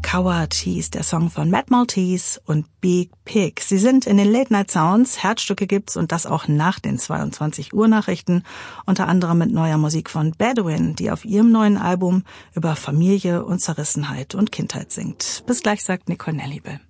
Coward hieß der Song von Mad Maltese und Big Pig. Sie sind in den Late Night Sounds, Herzstücke gibt's und das auch nach den 22 Uhr Nachrichten, unter anderem mit neuer Musik von Bedouin, die auf ihrem neuen Album über Familie und Zerrissenheit und Kindheit singt. Bis gleich, sagt Nicole Nelliebel.